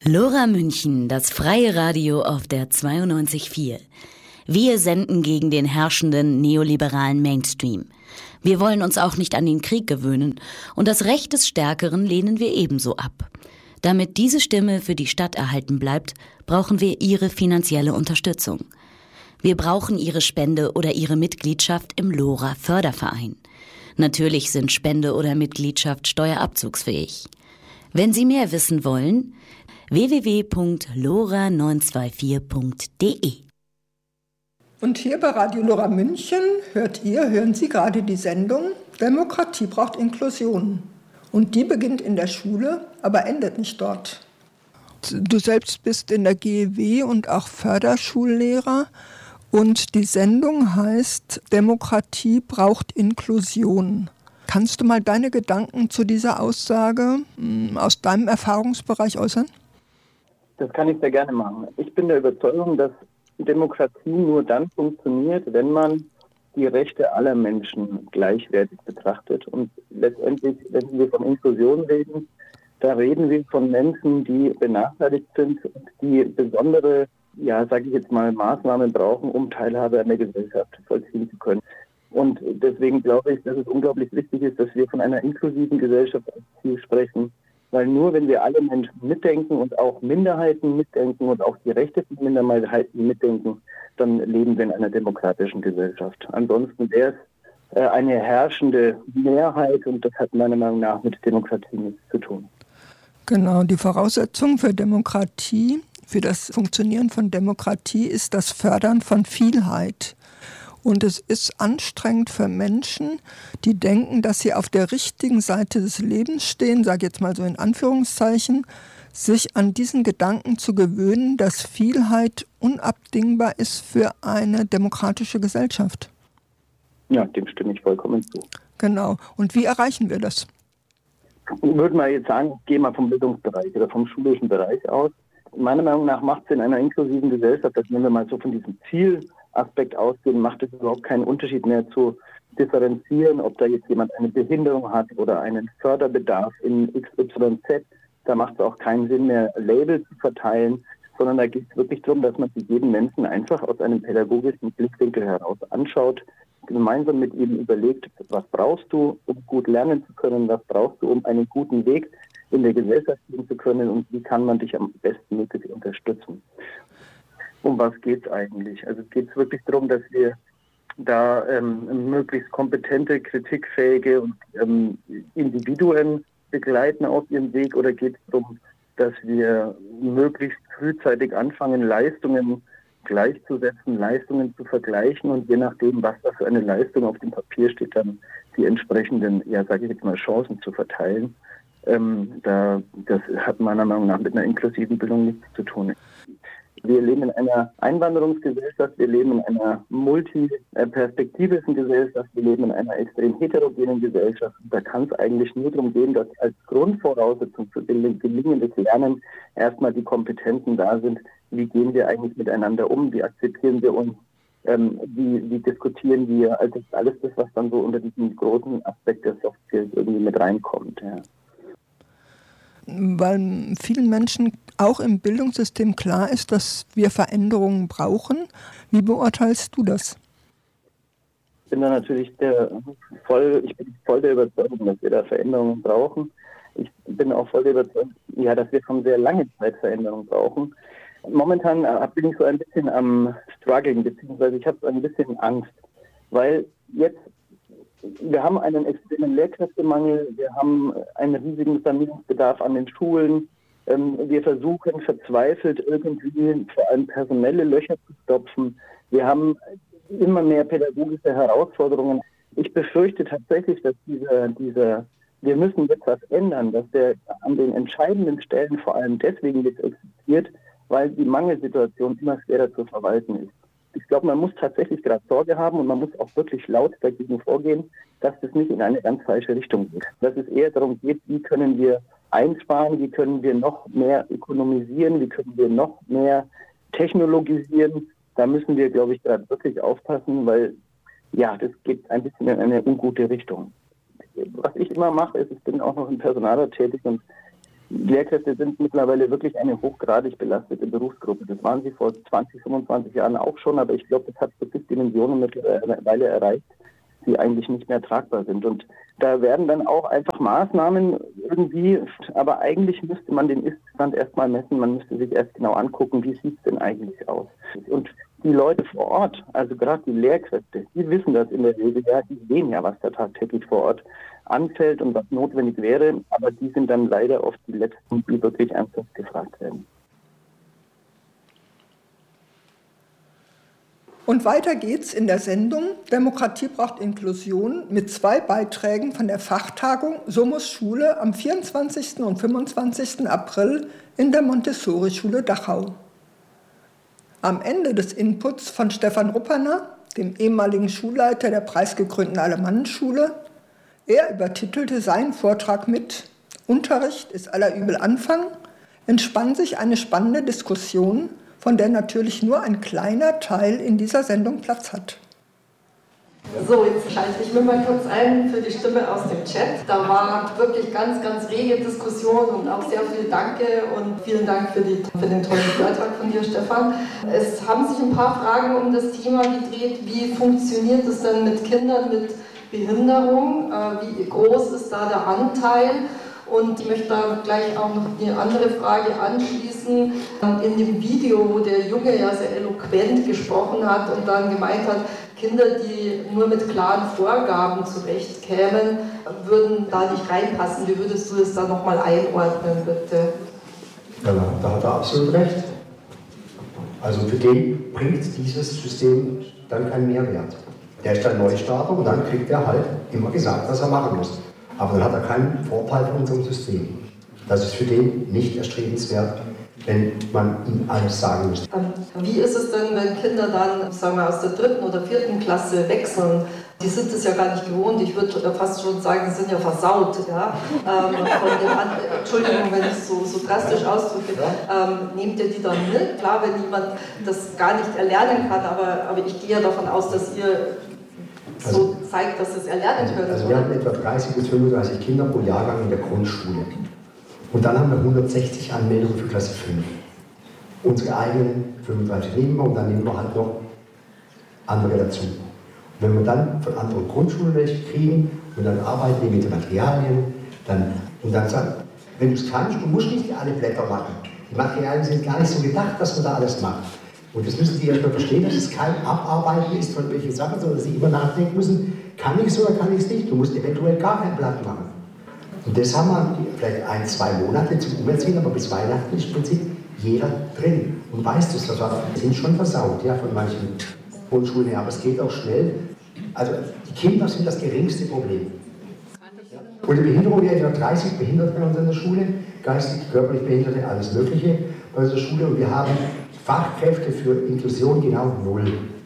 Lora München, das freie Radio auf der 92.4. Wir senden gegen den herrschenden neoliberalen Mainstream. Wir wollen uns auch nicht an den Krieg gewöhnen und das Recht des Stärkeren lehnen wir ebenso ab. Damit diese Stimme für die Stadt erhalten bleibt, brauchen wir Ihre finanzielle Unterstützung. Wir brauchen Ihre Spende oder Ihre Mitgliedschaft im Lora Förderverein. Natürlich sind Spende oder Mitgliedschaft steuerabzugsfähig. Wenn Sie mehr wissen wollen, www.lora924.de. Und hier bei Radio Lora München hören Sie gerade die Sendung Demokratie braucht Inklusion. Und die beginnt in der Schule, aber endet nicht dort. Du selbst bist in der GEW und auch Förderschullehrer. Und die Sendung heißt Demokratie braucht Inklusion. Kannst du mal deine Gedanken zu dieser Aussage aus deinem Erfahrungsbereich äußern? Das kann ich sehr gerne machen. Ich bin der Überzeugung, dass Demokratie nur dann funktioniert, wenn man die Rechte aller Menschen gleichwertig betrachtet. Und letztendlich, wenn wir von Inklusion reden, da reden wir von Menschen, die benachteiligt sind und die besondere, sage ich jetzt mal, Maßnahmen brauchen, um Teilhabe an der Gesellschaft vollziehen zu können. Und deswegen glaube ich, dass es unglaublich wichtig ist, dass wir von einer inklusiven Gesellschaft als Ziel sprechen. Weil nur wenn wir alle Menschen mitdenken und auch Minderheiten mitdenken und auch die Rechte von Minderheiten mitdenken, dann leben wir in einer demokratischen Gesellschaft. Ansonsten wäre es eine herrschende Mehrheit und das hat meiner Meinung nach mit Demokratie nichts zu tun. Genau, die Voraussetzung für Demokratie, für das Funktionieren von Demokratie ist das Fördern von Vielheit. Und es ist anstrengend für Menschen, die denken, dass sie auf der richtigen Seite des Lebens stehen, sage jetzt mal so in Anführungszeichen, sich an diesen Gedanken zu gewöhnen, dass Vielheit unabdingbar ist für eine demokratische Gesellschaft. Ja, dem stimme ich vollkommen zu. Genau. Und wie erreichen wir das? Ich würde mal jetzt sagen, ich gehe mal vom Bildungsbereich oder vom schulischen Bereich aus. Meiner Meinung nach macht es in einer inklusiven Gesellschaft, dass wenn wir mal so von diesem Zielaspekt ausgehen, macht es überhaupt keinen Unterschied mehr zu differenzieren, ob da jetzt jemand eine Behinderung hat oder einen Förderbedarf in XYZ. Da macht es auch keinen Sinn mehr, Labels zu verteilen, sondern da geht es wirklich darum, dass man sich jeden Menschen einfach aus einem pädagogischen Blickwinkel heraus anschaut, gemeinsam mit ihm überlegt, was brauchst du, um gut lernen zu können, was brauchst du, um einen guten Weg in der Gesellschaft gehen zu können und wie kann man dich am besten möglich unterstützen. Um was geht es eigentlich? Also geht es wirklich darum, dass wir da möglichst kompetente, kritikfähige und Individuen begleiten auf ihrem Weg oder geht es darum, dass wir möglichst frühzeitig anfangen, Leistungen gleichzusetzen, Leistungen zu vergleichen und je nachdem, was da für eine Leistung auf dem Papier steht, dann die entsprechenden, sage ich jetzt mal, Chancen zu verteilen. Das hat meiner Meinung nach mit einer inklusiven Bildung nichts zu tun. Wir leben in einer Einwanderungsgesellschaft, wir leben in einer multiperspektivischen Gesellschaft, wir leben in einer extrem heterogenen Gesellschaft. Da kann es eigentlich nur darum gehen, dass als Grundvoraussetzung für gelingendes Lernen erstmal die Kompetenzen da sind. Wie gehen wir eigentlich miteinander um? Wie akzeptieren wir uns? Wie diskutieren wir? Also das ist alles das, was dann so unter diesem großen Aspekt der Soft Skills irgendwie mit reinkommt. Ja. Weil vielen Menschen auch im Bildungssystem klar ist, dass wir Veränderungen brauchen. Wie beurteilst du das? Ich bin da natürlich voll der Überzeugung, dass wir da Veränderungen brauchen. Ich bin auch voll der Überzeugung, dass wir schon sehr lange Zeit Veränderungen brauchen. Momentan bin ich so ein bisschen am Struggling, beziehungsweise ich habe so ein bisschen Angst, weil wir haben einen extremen Lehrkräftemangel, wir haben einen riesigen Sanierungsbedarf an den Schulen. Wir versuchen verzweifelt irgendwie vor allem personelle Löcher zu stopfen. Wir haben immer mehr pädagogische Herausforderungen. Ich befürchte tatsächlich, dass wir müssen jetzt was ändern, dass der an den entscheidenden Stellen vor allem deswegen jetzt existiert, weil die Mangelsituation immer schwerer zu verwalten ist. Ich glaube, man muss tatsächlich gerade Sorge haben und man muss auch wirklich laut dagegen vorgehen, dass das nicht in eine ganz falsche Richtung geht. Dass es eher darum geht, wie können wir einsparen, wie können wir noch mehr ökonomisieren, wie können wir noch mehr technologisieren. Da müssen wir, glaube ich, gerade wirklich aufpassen, weil das geht ein bisschen in eine ungute Richtung. Was ich immer mache, ist, ich bin auch noch im Personalrat tätig und Lehrkräfte sind mittlerweile wirklich eine hochgradig belastete Berufsgruppe. Das waren sie vor 20, 25 Jahren auch schon, aber ich glaube, das hat wirklich Dimensionen mittlerweile erreicht, die eigentlich nicht mehr tragbar sind. Und da werden dann auch einfach Maßnahmen irgendwie, aber eigentlich müsste man den Ist-Stand erstmal messen, man müsste sich erst genau angucken, wie sieht es denn eigentlich aus. Und die Leute vor Ort, also gerade die Lehrkräfte, die wissen das in der Regel, ja, die sehen ja, was da tagtäglich vor Ort anfällt und was notwendig wäre, aber die sind dann leider oft die Letzten, die wirklich ernsthaft gefragt werden. Und weiter geht's in der Sendung Demokratie braucht Inklusion mit 2 Beiträgen von der Fachtagung So muss Schule am 24. und 25. April in der Montessori-Schule Dachau. Am Ende des Inputs von Stefan Rupperner, dem ehemaligen Schulleiter der preisgekrönten Alemannenschule, er übertitelte seinen Vortrag mit Unterricht ist aller Übel Anfang, entspann sich eine spannende Diskussion, von der natürlich nur ein kleiner Teil in dieser Sendung Platz hat. So, jetzt schalte ich mir mal kurz ein für die Stimme aus dem Chat. Da war wirklich ganz, ganz rege Diskussion und auch sehr viel Danke und vielen Dank für den tollen Beitrag von dir, Stefan. Es haben sich ein paar Fragen um das Thema gedreht. Wie funktioniert es denn mit Kindern mit Behinderung? Wie groß ist da der Anteil? Und ich möchte da gleich auch noch eine andere Frage anschließen. In dem Video, wo der Junge ja sehr eloquent gesprochen hat und dann gemeint hat, Kinder, die nur mit klaren Vorgaben zurechtkämen, würden da nicht reinpassen. Wie würdest du das da nochmal einordnen, bitte? Ja, da hat er absolut recht. Also für den bringt dieses System dann keinen Mehrwert. Der ist ein Neustarter und dann kriegt er halt immer gesagt, was er machen muss. Aber dann hat er keinen Vorteil von unserem System. Das ist für den nicht erstrebenswert, wenn man ihm alles sagen muss. Wie ist es denn, wenn Kinder dann, sagen wir, aus der 3. oder 4. Klasse wechseln? Die sind es ja gar nicht gewohnt. Ich würde fast schon sagen, sie sind ja versaut. Ja? Entschuldigung, wenn ich es so drastisch ausdrücke. Nehmt ihr die dann mit? Klar, wenn jemand das gar nicht erlernen kann, aber ich gehe ja davon aus, dass ihr so zeigt, dass es erlernen können. Also wir haben etwa 30 bis 35 Kinder pro Jahrgang in der Grundschule. Und dann haben wir 160 Anmeldungen für Klasse 5. Unsere eigenen 35 nehmen wir und dann nehmen wir halt noch andere dazu. Und wenn wir dann von anderen Grundschulen welche kriegen und dann arbeiten wir mit den Materialien und dann sagen, wenn du es kannst, du musst nicht alle Blätter machen. Die Materialien sind gar nicht so gedacht, dass man da alles macht. Und das müssen Sie erstmal verstehen, dass es kein Abarbeiten ist von welchen Sachen, sondern dass Sie immer nachdenken müssen, kann ich es oder kann ich es nicht? Du musst eventuell gar kein Blatt machen. Und das haben wir vielleicht 1-2 Monate zum Umerziehen, aber bis Weihnachten ist im Prinzip jeder drin und weiß das. Also wir sind schon versaut, ja, von manchen Grundschulen her, aber es geht auch schnell. Also die Kinder sind das geringste Problem. Und die Behinderung, wir haben ja 30 Behinderte bei uns in der Schule, geistig, körperlich Behinderte, alles Mögliche bei unserer Schule und wir haben Fachkräfte für Inklusion genau 0.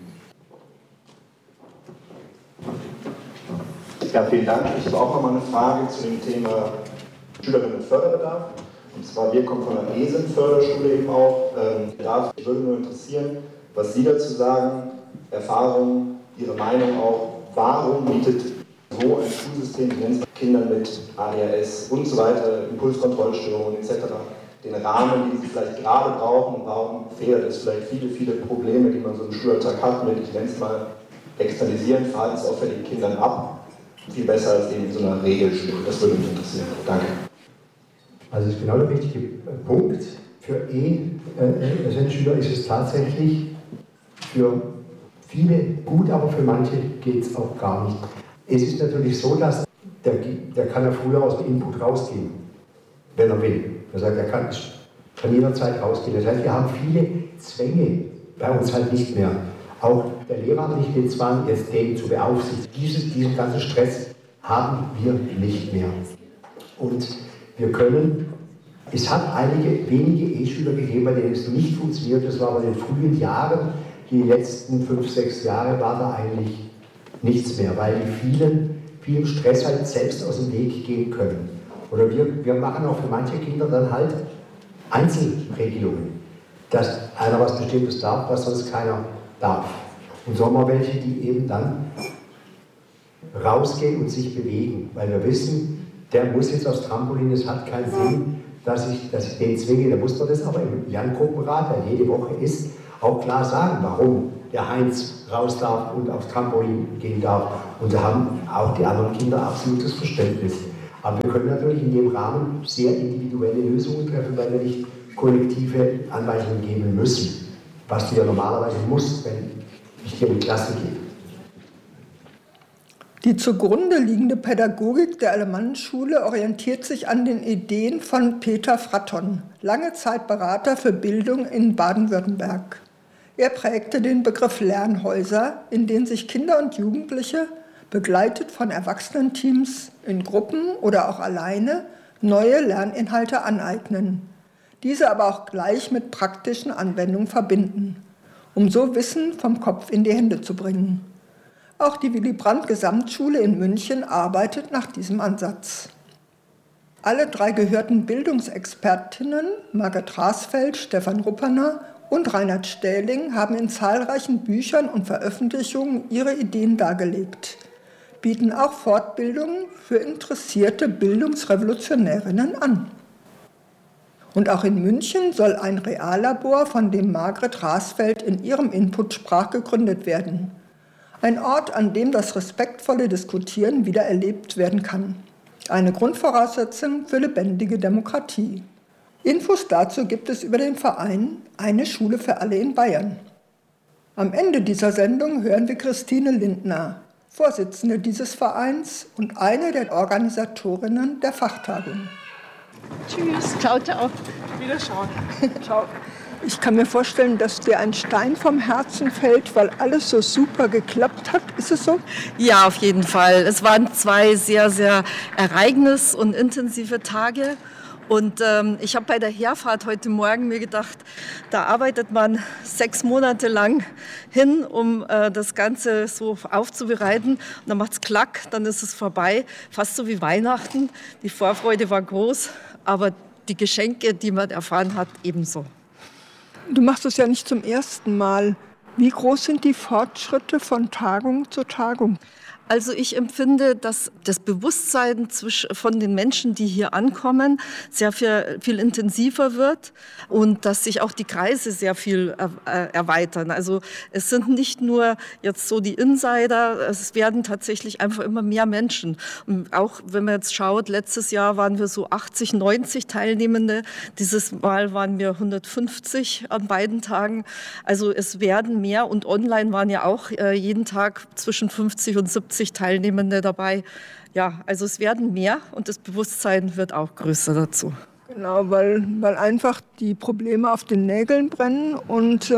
Ja, vielen Dank. Ich habe auch noch mal eine Frage zu dem Thema Schülerinnen mit Förderbedarf. Und zwar, wir kommen von der ESEN-Förderschule eben auch. Ich würde nur interessieren, was Sie dazu sagen, Erfahrungen, Ihre Meinung auch. Warum bietet so ein Schulsystem Kindern mit ADHS und so weiter, Impulskontrollstörungen etc. den Rahmen, den sie vielleicht gerade brauchen, und warum fehlt es vielleicht viele Probleme, die man so im Schulalltag hat, mit, ich nenne es mal, externalisieren verhaltensauffälligen Kindern ab, viel besser als in so einer Regelschule. Das würde mich interessieren. Danke. Also das ist genau der wichtige Punkt. Für ESEN-Schüler ist es tatsächlich für viele gut, aber für manche geht es auch gar nicht. Es ist natürlich so, dass der kann ja früher aus dem Input rausgehen, wenn er will. Er sagt, er kann jederzeit rausgehen. Das heißt, wir haben viele Zwänge bei uns halt nicht mehr. Auch der Lehrer hat nicht den Zwang, jetzt den zu beaufsichtigen. Diesen ganzen Stress haben wir nicht mehr. Und wir können, es hat einige wenige E-Schüler gegeben, bei denen es nicht funktioniert. Das war bei den frühen Jahren, die letzten 5-6 Jahre war da eigentlich nichts mehr, weil die vielen Stress halt selbst aus dem Weg gehen können. Oder wir machen auch für manche Kinder dann halt Einzelregelungen, dass einer was Bestimmtes darf, was sonst keiner darf. Und so haben wir welche, die eben dann rausgehen und sich bewegen, weil wir wissen, der muss jetzt aufs Trampolin, es hat keinen Sinn, dass ich den zwinge, da muss man das aber im Lerngruppenrat, der jede Woche ist, auch klar sagen, warum der Heinz raus darf und aufs Trampolin gehen darf. Und da haben auch die anderen Kinder absolutes Verständnis. Aber wir können natürlich in dem Rahmen sehr individuelle Lösungen treffen, weil wir nicht kollektive Anweisungen geben müssen, was du ja normalerweise musst, wenn ich dir in die Klasse gehe. Die zugrunde liegende Pädagogik der Alemannenschule orientiert sich an den Ideen von Peter Fratton, lange Zeit Berater für Bildung in Baden-Württemberg. Er prägte den Begriff Lernhäuser, in denen sich Kinder und Jugendliche, begleitet von Erwachsenenteams, in Gruppen oder auch alleine, neue Lerninhalte aneignen. Diese aber auch gleich mit praktischen Anwendungen verbinden, um so Wissen vom Kopf in die Hände zu bringen. Auch die Willy-Brandt-Gesamtschule in München arbeitet nach diesem Ansatz. Alle 3 gehörten Bildungsexpertinnen, Margret Rasfeld, Stefan Rupperner und Reinhard Stähling, haben in zahlreichen Büchern und Veröffentlichungen ihre Ideen dargelegt, bieten auch Fortbildungen für interessierte Bildungsrevolutionärinnen an. Und auch in München soll ein Reallabor, von dem Margret Rasfeld in ihrem Input sprach, gegründet werden. Ein Ort, an dem das respektvolle Diskutieren wieder erlebt werden kann. Eine Grundvoraussetzung für lebendige Demokratie. Infos dazu gibt es über den Verein Eine Schule für alle in Bayern. Am Ende dieser Sendung hören wir Christine Lindner, Vorsitzende dieses Vereins und eine der Organisatorinnen der Fachtagung. Tschüss. Ciao, ciao. Wiederschauen. Ciao. Ich kann mir vorstellen, dass dir ein Stein vom Herzen fällt, weil alles so super geklappt hat. Ist es so? Ja, auf jeden Fall. Es waren 2 sehr, sehr ereignis- und intensive Tage. Und ich habe bei der Herfahrt heute Morgen mir gedacht, da arbeitet man 6 Monate lang hin, um das Ganze so aufzubereiten. Und dann macht es klack, dann ist es vorbei. Fast so wie Weihnachten. Die Vorfreude war groß, aber die Geschenke, die man erfahren hat, ebenso. Du machst es ja nicht zum ersten Mal. Wie groß sind die Fortschritte von Tagung zu Tagung? Also ich empfinde, dass das Bewusstsein von den Menschen, die hier ankommen, sehr viel intensiver wird und dass sich auch die Kreise sehr viel erweitern. Also es sind nicht nur jetzt so die Insider, es werden tatsächlich einfach immer mehr Menschen. Und auch wenn man jetzt schaut, letztes Jahr waren wir so 80, 90 Teilnehmende, dieses Mal waren wir 150 an beiden Tagen. Also es werden mehr und online waren ja auch jeden Tag zwischen 50 und 70 Teilnehmende dabei. Ja, also es werden mehr und das Bewusstsein wird auch größer dazu. Genau, weil einfach die Probleme auf den Nägeln brennen und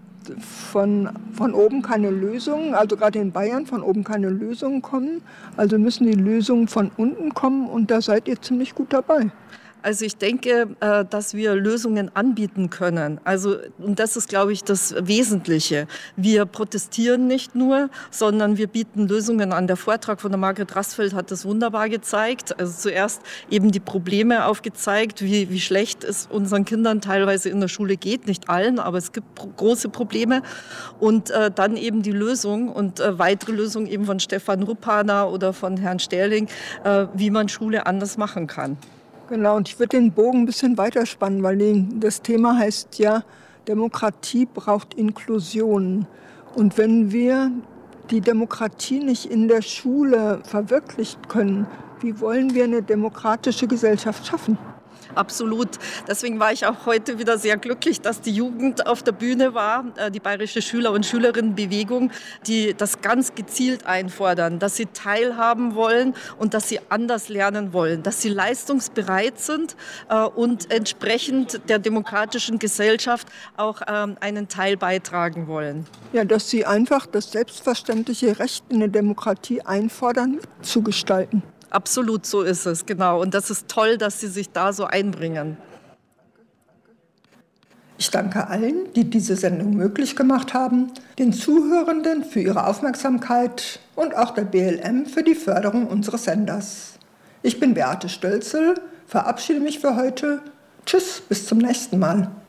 von oben keine Lösungen, also gerade in Bayern von oben keine Lösungen kommen. Also müssen die Lösungen von unten kommen und da seid ihr ziemlich gut dabei. Also ich denke, dass wir Lösungen anbieten können. Also, und das ist, glaube ich, das Wesentliche. Wir protestieren nicht nur, sondern wir bieten Lösungen an. Der Vortrag von der Margret Rasfeld hat das wunderbar gezeigt. Also zuerst eben die Probleme aufgezeigt, wie schlecht es unseren Kindern teilweise in der Schule geht. Nicht allen, aber es gibt große Probleme. Und dann eben die Lösung und weitere Lösungen eben von Stefan Ruppaner oder von Herrn Stähling, wie man Schule anders machen kann. Genau, und ich würde den Bogen ein bisschen weiterspannen, weil das Thema heißt ja, Demokratie braucht Inklusion. Und wenn wir die Demokratie nicht in der Schule verwirklichen können, wie wollen wir eine demokratische Gesellschaft schaffen? Absolut. Deswegen war ich auch heute wieder sehr glücklich, dass die Jugend auf der Bühne war, die Bayerische Schüler- und Schülerinnenbewegung, die das ganz gezielt einfordern, dass sie teilhaben wollen und dass sie anders lernen wollen, dass sie leistungsbereit sind und entsprechend der demokratischen Gesellschaft auch einen Teil beitragen wollen. Ja, dass sie einfach das selbstverständliche Recht in der Demokratie einfordern, zu gestalten. Absolut, so ist es, genau. Und das ist toll, dass Sie sich da so einbringen. Ich danke allen, die diese Sendung möglich gemacht haben, den Zuhörenden für ihre Aufmerksamkeit und auch der BLM für die Förderung unseres Senders. Ich bin Beate Stölzel, verabschiede mich für heute. Tschüss, bis zum nächsten Mal.